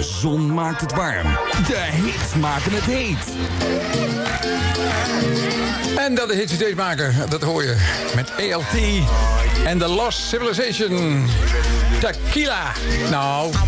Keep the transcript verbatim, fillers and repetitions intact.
zon maakt het warm. De hits maken het heet. En dat de hits steeds maken, dat hoor je met A L T en The Lost Civilization. Tequila. Nou...